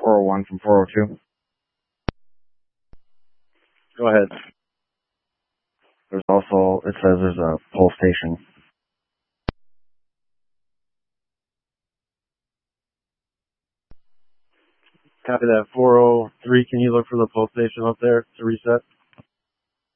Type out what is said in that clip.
401 from 402. Go ahead. There's also, it says there's a pole station. Copy that. 403, can you look for the pole station up there to reset?